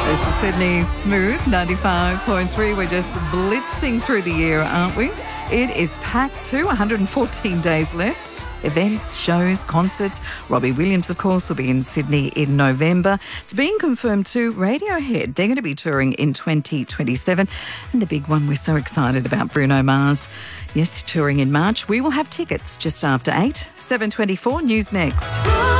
This is Sydney Smooth 95.3. We're just blitzing through the year, aren't we? It is packed too, 114 days left. Events, shows, concerts. Robbie Williams, of course, will be in Sydney in November. It's being confirmed too, Radiohead. They're going to be touring in 2027. And the big one we're so excited about, Bruno Mars. Yes, touring in March. We will have tickets just after 8. 7:24, news next.